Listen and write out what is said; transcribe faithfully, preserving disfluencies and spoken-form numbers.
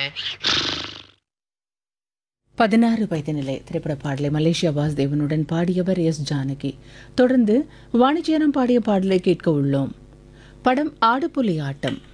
பதினாறு வயது நிலை திரைப்பட பாடலை மலேசியா வாசுதேவனுடன் பாடியவர் எஸ் ஜானகி. தொடர்ந்து வாணிஜ்யனம் பாடிய பாடலை கேட்க உள்ளோம். படம் ஆடுபுலி ஆட்டம்.